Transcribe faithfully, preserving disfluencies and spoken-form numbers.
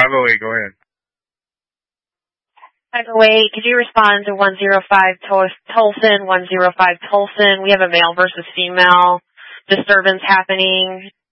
five oh eight, go ahead. five oh eight, could you respond to one oh five Tolson, one oh five Tolson? We have a male versus female disturbance happening